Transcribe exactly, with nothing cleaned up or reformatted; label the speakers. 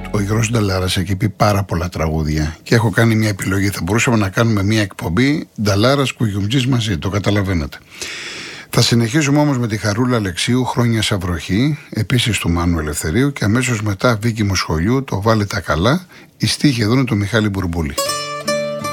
Speaker 1: Ο Γιώργος Νταλάρας έχει πει πάρα πολλά τραγούδια και έχω κάνει μια επιλογή. Θα μπορούσαμε να κάνουμε μια εκπομπή Νταλάρας Κουγιουμτζής μαζί, το καταλαβαίνετε. Θα συνεχίσουμε όμως με τη Χαρούλα Αλεξίου, Χρόνια σαν βροχή, επίσης του Μάνου Ελευθερίου, και αμέσως μετά Βίκη Μοσχολιού, το Βάλε τα καλά. Η στίχη εδώ είναι του Μιχάλη Μπουρμπούλη.